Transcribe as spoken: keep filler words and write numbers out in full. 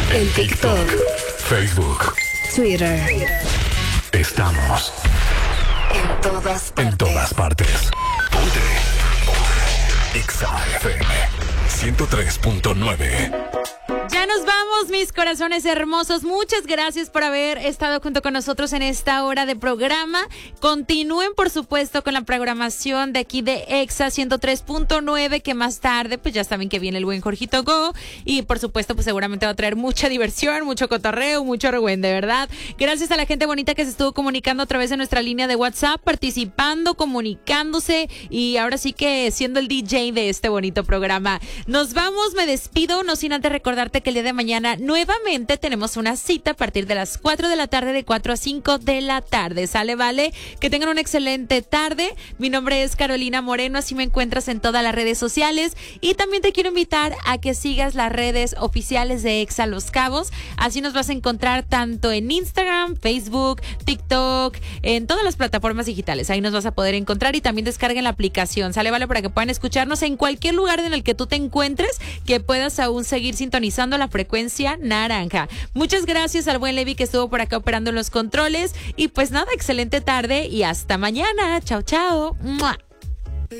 En TikTok, Facebook, Twitter. Estamos En todas partes. en todas partes. Ponte. Ponte. Exa F M ciento tres punto nueve. Ya nos vamos, mis corazones hermosos. Muchas gracias por haber estado junto con nosotros en esta hora de programa. Continúen, por supuesto, con la programación de aquí de Exa ciento tres punto nueve, que más tarde, pues ya saben que viene el buen Jorgito Go. Y, por supuesto, pues seguramente va a traer mucha diversión, mucho cotorreo, mucho reguende, ¿verdad? Gracias a la gente bonita que se estuvo comunicando a través de nuestra línea de WhatsApp, participando, comunicándose y ahora sí que siendo el D J de este bonito programa. Nos vamos, me despido, no sin antes recordarte que el día de mañana nuevamente tenemos una cita a partir de las cuatro de la tarde, de cuatro a cinco de la tarde. ¿Sale, vale? Que tengan una excelente tarde. Mi nombre es Carolina Moreno, así me encuentras en todas las redes sociales. Y también te quiero invitar a que sigas las redes oficiales de Exa Los Cabos. Así nos vas a encontrar tanto en Instagram, Facebook, TikTok, en todas las plataformas digitales. Ahí nos vas a poder encontrar y también descarguen la aplicación. ¿Sale, vale? Para que puedan escucharnos en cualquier lugar en el que tú te encuentres, que puedas aún seguir sintonizando la frecuencia naranja. Muchas gracias al buen Levi que estuvo por acá operando en los controles y pues nada, excelente tarde y hasta mañana. Chao, chao. ¡Mua!